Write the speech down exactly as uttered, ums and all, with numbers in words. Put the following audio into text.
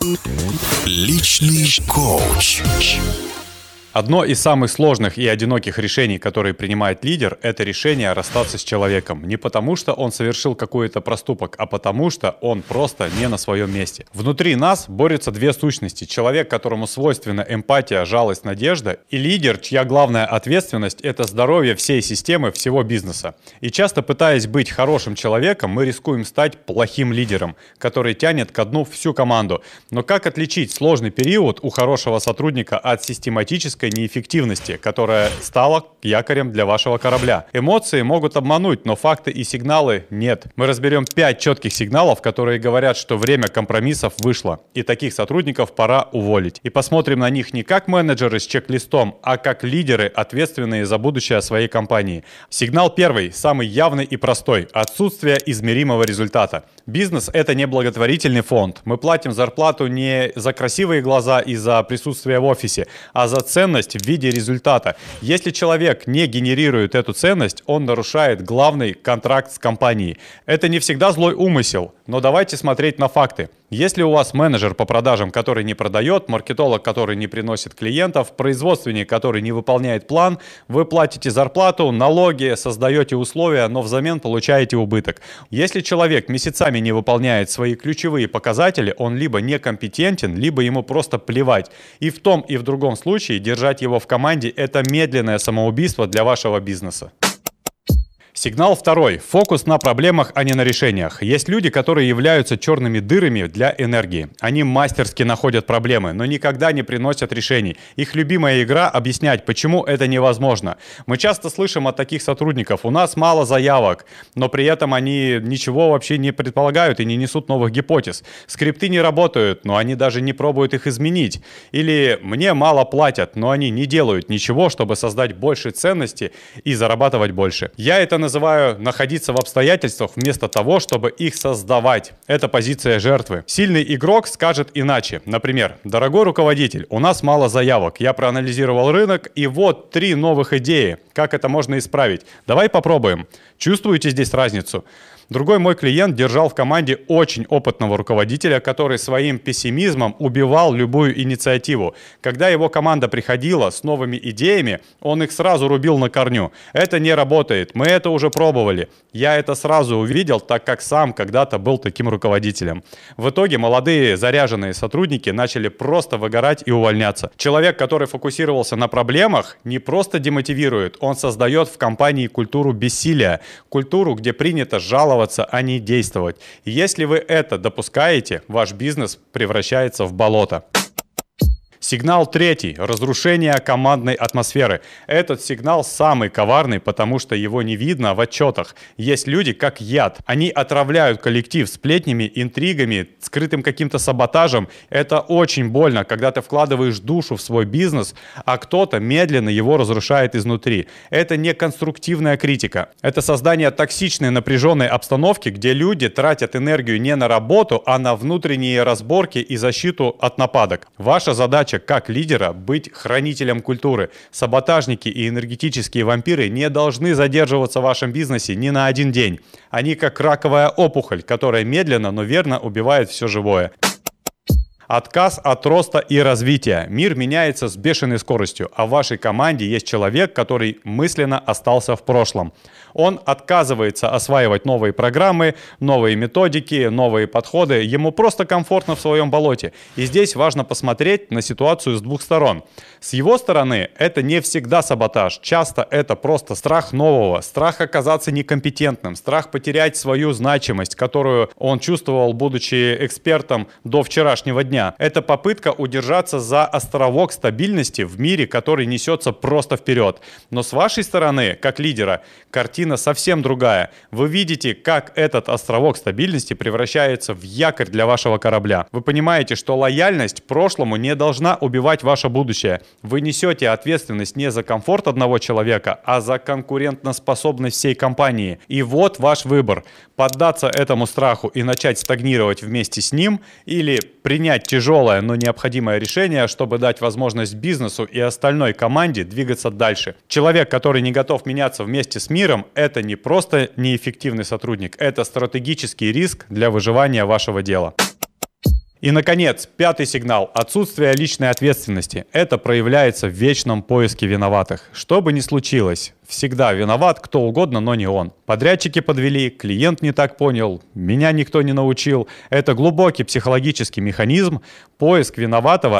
Личный коуч. Одно из самых сложных и одиноких решений, которые принимает лидер, это решение расстаться с человеком. Не потому, что он совершил какой-то проступок, а потому, что он просто не на своем месте. Внутри нас борются две сущности. Человек, которому свойственна эмпатия, жалость, надежда, и лидер, чья главная ответственность – это здоровье всей системы, всего бизнеса. И часто, пытаясь быть хорошим человеком, мы рискуем стать плохим лидером, который тянет ко дну всю команду. Но как отличить сложный период у хорошего сотрудника от систематической неэффективности, которая стала якорем для вашего корабля? Эмоции могут обмануть, но факты и сигналы нет. Мы разберем пять четких сигналов, которые говорят, что время компромиссов вышло, и таких сотрудников пора уволить. И посмотрим на них не как менеджеры с чек-листом, а как лидеры, ответственные за будущее своей компании. Сигнал первый, самый явный и простой – отсутствие измеримого результата. Бизнес – это не благотворительный фонд. Мы платим зарплату не за красивые глаза и за присутствие в офисе, а за ценность в виде результата. Если человек не генерирует эту ценность, он нарушает главный контракт с компанией. Это не всегда злой умысел, но давайте смотреть на факты. Если у вас менеджер по продажам, который не продает, маркетолог, который не приносит клиентов, производственник, который не выполняет план, вы платите зарплату, налоги, создаете условия, но взамен получаете убыток. Если человек месяцами не выполняет свои ключевые показатели, он либо некомпетентен, либо ему просто плевать. И в том, и в другом случае держать его в команде – это медленное самоубийство для вашего бизнеса. Сигнал второй. Фокус на проблемах, а не на решениях. Есть люди, которые являются черными дырами для энергии. Они мастерски находят проблемы, но никогда не приносят решений. Их любимая игра – объяснять, почему это невозможно. Мы часто слышим от таких сотрудников: у нас мало заявок, но при этом они ничего вообще не предполагают и не несут новых гипотез. Скрипты не работают, но они даже не пробуют их изменить. Или мне мало платят, но они не делают ничего, чтобы создать больше ценности и зарабатывать больше. Я это называю находиться в обстоятельствах вместо того, чтобы их создавать. Это позиция жертвы. Сильный игрок скажет иначе. Например: дорогой руководитель, у нас мало заявок. Я проанализировал рынок, и вот три новых идеи. Как это можно исправить? Давай попробуем. Чувствуете здесь разницу? Другой мой клиент держал в команде очень опытного руководителя, который своим пессимизмом убивал любую инициативу. Когда его команда приходила с новыми идеями, он их сразу рубил на корню. Это не работает, мы это уже пробовали. Я это сразу увидел, так как сам когда-то был таким руководителем. В итоге молодые заряженные сотрудники начали просто выгорать и увольняться. Человек, который фокусировался на проблемах, не просто демотивирует, он создает в компании культуру бессилия, культуру, где принято жаловаться, а не действовать. И если вы это допускаете, ваш бизнес превращается в болото. Сигнал третий – разрушение командной атмосферы. Этот сигнал самый коварный, потому что его не видно в отчетах. Есть люди как яд. Они отравляют коллектив сплетнями, интригами, скрытым каким-то саботажем. Это очень больно, когда ты вкладываешь душу в свой бизнес, а кто-то медленно его разрушает изнутри. Это не конструктивная критика. Это создание токсичной напряженной обстановки, где люди тратят энергию не на работу, а на внутренние разборки и защиту от нападок. Ваша задача как лидера быть хранителем культуры. Саботажники и энергетические вампиры не должны задерживаться в вашем бизнесе ни на один день. Они как раковая опухоль, которая медленно, но верно убивает все живое. Отказ от роста и развития. Мир меняется с бешеной скоростью, а в вашей команде есть человек, который мысленно остался в прошлом. Он отказывается осваивать новые программы, новые методики, новые подходы. Ему просто комфортно в своем болоте. И здесь важно посмотреть на ситуацию с двух сторон. С его стороны это не всегда саботаж. Часто это просто страх нового, страх оказаться некомпетентным, страх потерять свою значимость, которую он чувствовал, будучи экспертом до вчерашнего дня. Это попытка удержаться за островок стабильности в мире, который несется просто вперед. Но с вашей стороны, как лидера, картина совсем другая. Вы видите, как этот островок стабильности превращается в якорь для вашего корабля. Вы понимаете, что лояльность прошлому не должна убивать ваше будущее. Вы несете ответственность не за комфорт одного человека, а за конкурентоспособность всей компании. И вот ваш выбор: поддаться этому страху и начать стагнировать вместе с ним, или принять тяжелое, но необходимое решение, чтобы дать возможность бизнесу и остальной команде двигаться дальше. Человек, который не готов меняться вместе с миром, это не просто неэффективный сотрудник, это стратегический риск для выживания вашего дела. И, наконец, пятый сигнал – отсутствие личной ответственности. Это проявляется в вечном поиске виноватых. Что бы ни случилось, всегда виноват кто угодно, но не он. Подрядчики подвели, клиент не так понял, меня никто не научил. Это глубокий психологический механизм. Поиск виноватого